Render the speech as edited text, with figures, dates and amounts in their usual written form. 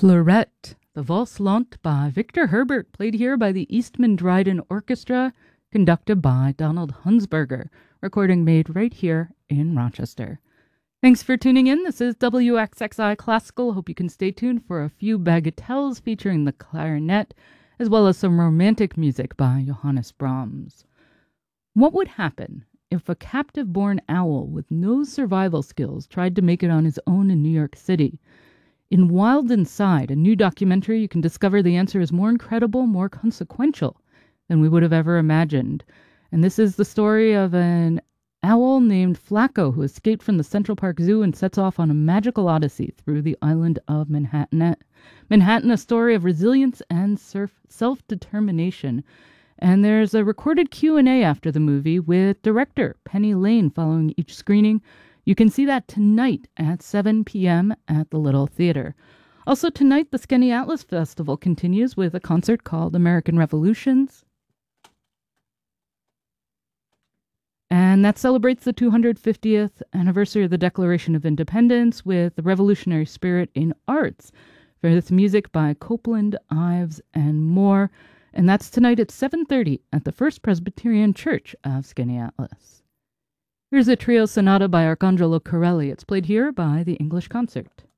Fleurette, the Valse Lente by Victor Herbert, played here by the Eastman Dryden Orchestra, conducted by Donald Hunsberger, recording made right here in Rochester. Thanks for tuning in. This is WXXI Classical. Hope you can stay tuned for a few bagatelles featuring the clarinet, as well as some romantic music by Johannes Brahms. What would happen if a captive-born owl with no survival skills tried to make it on his own in New York City? In Wild Inside, a new documentary, you can discover the answer is more incredible, more consequential than we would have ever imagined. And this is the story of an owl named Flacco who escaped from the Central Park Zoo and sets off on a magical odyssey through the island of Manhattan. Manhattan, a story of resilience and self-determination. And there's a recorded Q&A after the movie with director Penny Lane following each screening. You can see that tonight at 7 p.m. at the Little Theater. Also tonight, the Skinny Atlas Festival continues with a concert called American Revolutions. And that celebrates the 250th anniversary of the Declaration of Independence with the revolutionary spirit in arts. With music by Copeland, Ives, and more. And that's tonight at 7:30 at the First Presbyterian Church of Skinny Atlas. Here's a trio sonata by Arcangelo Corelli. It's played here by the English Concert.